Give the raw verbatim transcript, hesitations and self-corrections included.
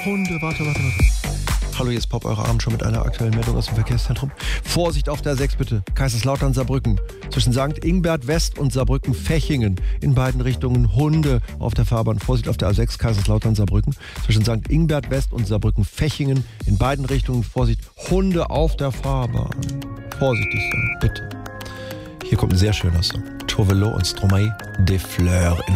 Hunde, warte, warte, warte. Hallo, hier ist Pop, eure Abend schon mit einer aktuellen Meldung aus dem Verkehrszentrum. Vorsicht auf der sechs bitte. Kaiserslautern, Saarbrücken. Zwischen Sankt Ingbert West und Saarbrücken Fechingen. In beiden Richtungen Hunde auf der Fahrbahn. Vorsicht auf der A sechs, Kaiserslautern, Saarbrücken. Zwischen Sankt Ingbert West und Saarbrücken Fechingen. In beiden Richtungen Vorsicht, Hunde auf der Fahrbahn. Vorsichtig sein, bitte. Hier kommt ein sehr schöner Song. Tovelo und Stromae de Fleur in